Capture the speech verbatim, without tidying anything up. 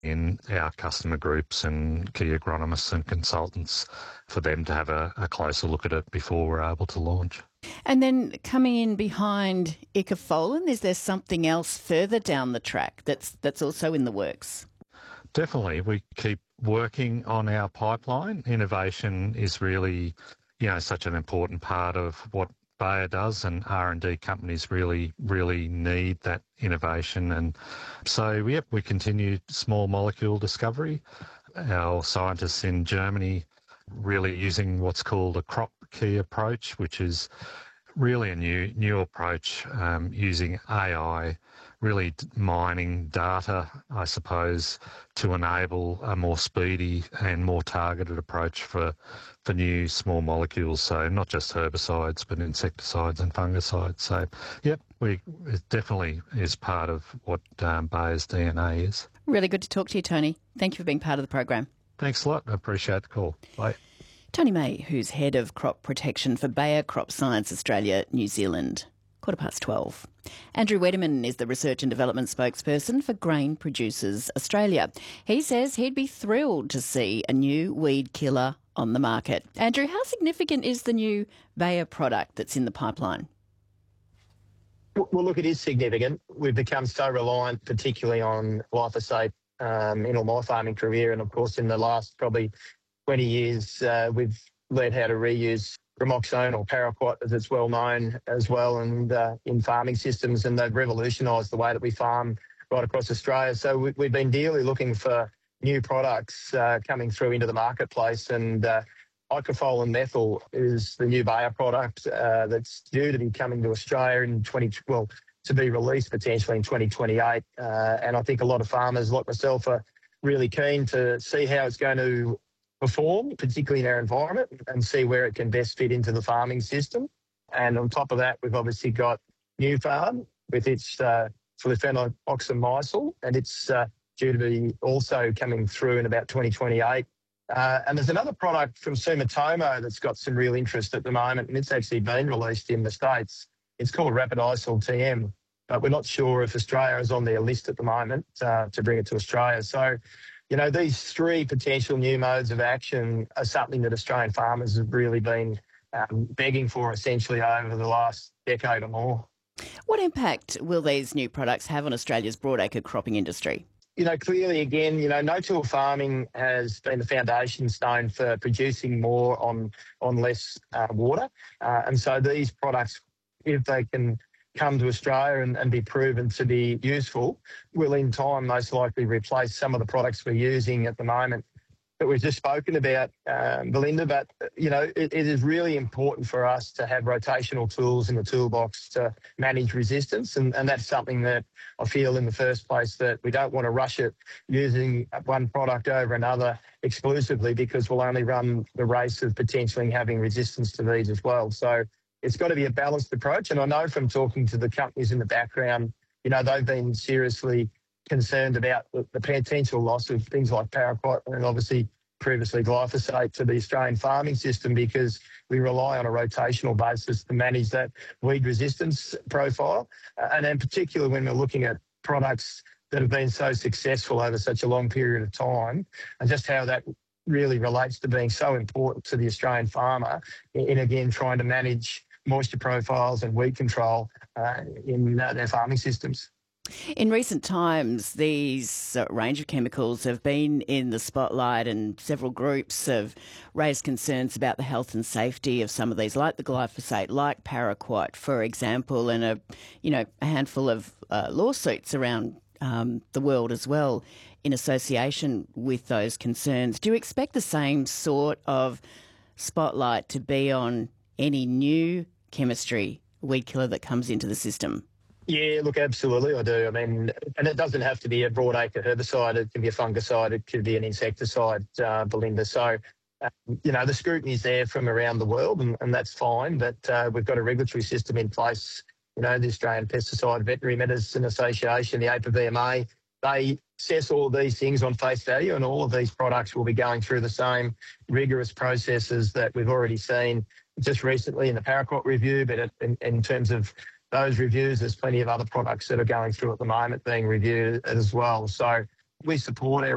in our customer groups and key agronomists and consultants for them to have a, a closer look at it before we're able to launch. And then coming in behind Icafolin, is there something else further down the track that's that's also in the works? Definitely. We keep working on our pipeline. Innovation is really, you know, such an important part of what Bayer does, and R and D companies really, really need that innovation. And so, yep, we continue small molecule discovery. Our scientists in Germany really using what's called a crop key approach, which is really a new new approach um, using A I, really mining data, I suppose, to enable a more speedy and more targeted approach for for new small molecules. So not just herbicides, but insecticides and fungicides. So, yep, we it definitely is part of what um, Bayer's D N A is. Really good to talk to you, Tony. Thank you for being part of the program. Thanks a lot. I appreciate the call. Bye. Tony May, who's Head of Crop Protection for Bayer Crop Science Australia, New Zealand. Quarter past twelve. Andrew Wederman is the Research and Development Spokesperson for Grain Producers Australia. He says he'd be thrilled to see a new weed killer on the market. Andrew, how significant is the new Bayer product that's in the pipeline? Well, look, it is significant. We've become so reliant, particularly on glyphosate um, in all my farming career, and of course in the last probably twenty years, uh, we've learned how to reuse Remoxone or Paraquat, as it's well known as well, and uh, in farming systems, and they've revolutionised the way that we farm right across Australia. So we, we've been dearly looking for new products uh, coming through into the marketplace, and uh, Icafolin methyl is the new Bayer product uh, that's due to be coming to Australia in twenty well to be released potentially in twenty twenty-eight. Uh, and I think a lot of farmers like myself are really keen to see how it's going to perform, particularly in our environment, and see where it can best fit into the farming system. And on top of that, we've obviously got Nufarm with its uh, flufenoxamycel, and it's uh, due to be also coming through in about twenty twenty-eight. Uh, and there's another product from Sumitomo that's got some real interest at the moment, and it's actually been released in the States. It's called Rapidicil T M, but we're not sure if Australia is on their list at the moment uh, to bring it to Australia. So, you know, these three potential new modes of action are something that Australian farmers have really been um, begging for essentially over the last decade or more. What impact will these new products have on Australia's broadacre cropping industry? You know, clearly, again, you know, no-till farming has been the foundation stone for producing more on, on less uh, water. Uh, and so these products, if they can come to Australia and, and be proven to be useful, will in time most likely replace some of the products we're using at the moment that we've just spoken about, um, Belinda. But, you know, it, it is really important for us to have rotational tools in the toolbox to manage resistance. And, and that's something that I feel in the first place that we don't want to rush it using one product over another exclusively, because we'll only run the race of potentially having resistance to these as well. So it's got to be a balanced approach. And I know from talking to the companies in the background, you know, they've been seriously concerned about the, the potential loss of things like Paraquat and obviously previously glyphosate to the Australian farming system, because we rely on a rotational basis to manage that weed resistance profile. Uh, and in particular, when we're looking at products that have been so successful over such a long period of time, and just how that really relates to being so important to the Australian farmer in, in again, trying to manage moisture profiles and weed control uh, in uh, their farming systems. In recent times, these uh, range of chemicals have been in the spotlight, and several groups have raised concerns about the health and safety of some of these, like the glyphosate, like Paraquat, for example, and a, you know, a handful of uh, lawsuits around um, the world as well in association with those concerns. Do you expect the same sort of spotlight to be on any new chemistry weed killer that comes into the system? Yeah, look, absolutely, I do. I mean, and it doesn't have to be a broadacre herbicide. It can be a fungicide. It could be an insecticide, uh, Belinda. So, uh, you know, the scrutiny is there from around the world, and, and that's fine. But uh, we've got a regulatory system in place. You know, the Australian Pesticide Veterinary Medicine Association, the A P V M A, they assess all of these things on face value, and all of these products will be going through the same rigorous processes that we've already seen just recently in the Paraquat review. But in, in terms of those reviews, there's plenty of other products that are going through at the moment being reviewed as well. So we support our